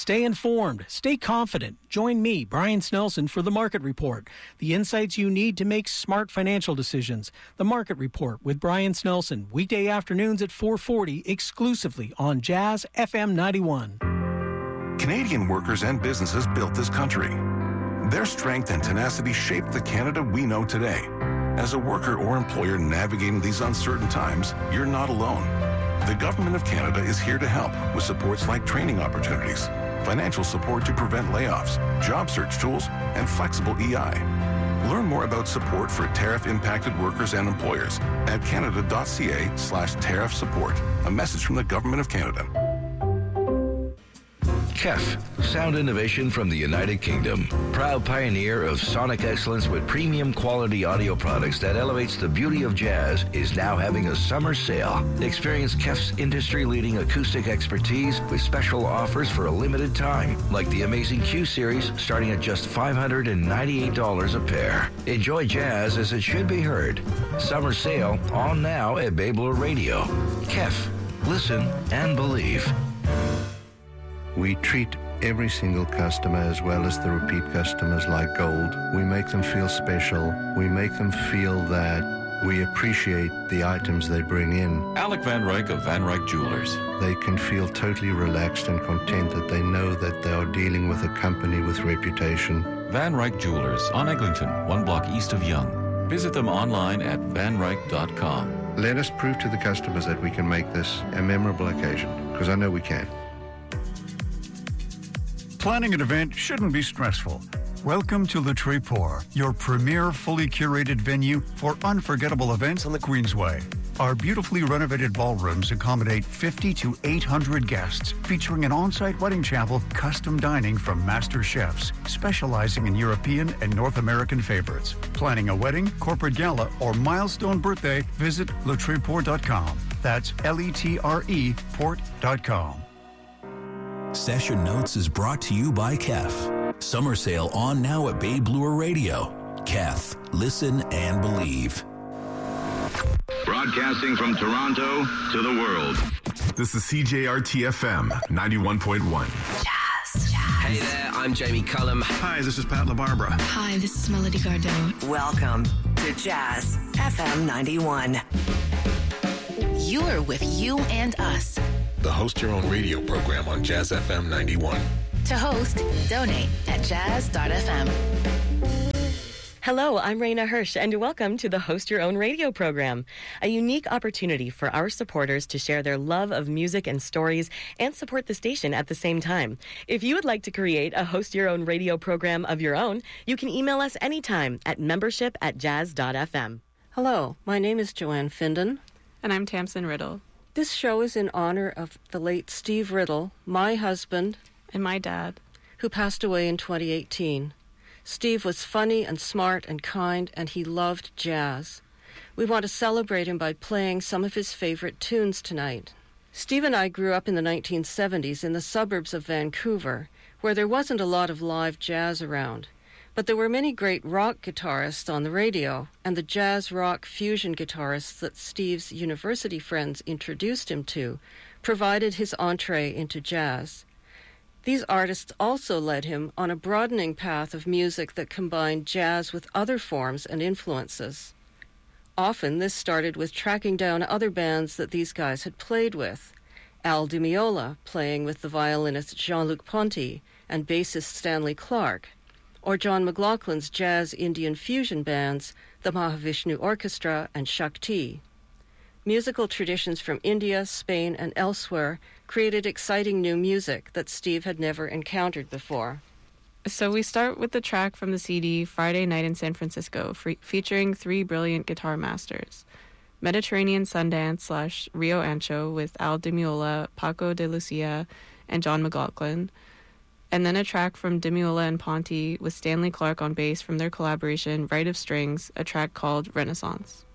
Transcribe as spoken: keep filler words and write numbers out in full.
Stay informed. Stay confident. Join me, Brian Snelson, for The Market Report. The insights you need to make smart financial decisions. The Market Report with Brian Snelson. Weekday afternoons at four forty, exclusively on Jazz F M ninety-one. Canadian workers and businesses built this country. Their strength and tenacity shaped the Canada we know today. As a worker or employer navigating these uncertain times, you're not alone. The Government of Canada is here to help with supports like training opportunities, financial support to prevent layoffs, job search tools, and flexible E I. Learn more about support for tariff-impacted workers and employers at canada.ca slash tariff support. A message from the Government of Canada. K E F, sound innovation from the United Kingdom. Proud pioneer of sonic excellence with premium quality audio products that elevates the beauty of jazz, is now having a summer sale. Experience K E F's industry-leading acoustic expertise with special offers for a limited time, like the amazing Q Series starting at just five hundred ninety-eight dollars a pair. Enjoy jazz as it should be heard. Summer sale on now at Bay Bloor Radio. K E F, listen and believe. We treat every single customer as well as the repeat customers like gold. We make them feel special. We make them feel that we appreciate the items they bring in. Alec Van Ryk of Van Ryk Jewelers. They can feel totally relaxed and content that they know that they are dealing with a company with reputation. Van Ryk Jewelers on Eglinton, one block east of Yonge. Visit them online at van ryk dot com. Let us prove to the customers that we can make this a memorable occasion, because I know we can. Planning an event shouldn't be stressful. Welcome to Le Tréport, your premier fully curated venue for unforgettable events on the Queensway. Our beautifully renovated ballrooms accommodate fifty to eight hundred guests, featuring an on-site wedding chapel, custom dining from master chefs, specializing in European and North American favorites. Planning a wedding, corporate gala, or milestone birthday, visit le tréport dot com. That's L E T R E port dot com. Session Notes is brought to you by K E F. Summer sale on now at Bay Bloor Radio. K E F, listen and believe. Broadcasting from Toronto to the world. This is C J R T F M ninety-one point one. Jazz, jazz. Hey there, I'm Jamie Cullum. Hi, this is Pat LaBarbera. Hi, this is Melody Gardot. Welcome to Jazz F M ninety-one. You're with You and Us, the Host Your Own Radio program on Jazz F M ninety-one. To host, donate at jazz dot f m. Hello, I'm Raina Hirsch, and welcome to the Host Your Own Radio program, a unique opportunity for our supporters to share their love of music and stories and support the station at the same time. If you would like to create a Host Your Own Radio program of your own, you can email us anytime at membership at jazz dot f m. Hello, my name is Joanne Finden. And I'm Tamsin Riddle. This show is in honor of the late Steve Riddle, my husband, and my dad, who passed away in twenty eighteen. Steve was funny and smart and kind, and he loved jazz. We want to celebrate him by playing some of his favorite tunes tonight. Steve and I grew up in the nineteen seventies in the suburbs of Vancouver, where there wasn't a lot of live jazz around. But there were many great rock guitarists on the radio, and the jazz rock fusion guitarists that Steve's university friends introduced him to provided his entree into jazz. These artists also led him on a broadening path of music that combined jazz with other forms and influences. Often this started with tracking down other bands that these guys had played with. Al Di Meola playing with the violinist Jean-Luc Ponty and bassist Stanley Clarke, or John McLaughlin's jazz Indian fusion bands, the Mahavishnu Orchestra and Shakti. Musical traditions from India, Spain, and elsewhere created exciting new music that Steve had never encountered before. So we start with the track from the C D Friday Night in San Francisco, fe- featuring three brilliant guitar masters. Mediterranean Sundance slash Rio Ancho with Al Di Meola, Paco de Lucia, and John McLaughlin. And then a track from Di Meola and Ponty with Stanley Clarke on bass from their collaboration Rite of Strings, a track called Renaissance.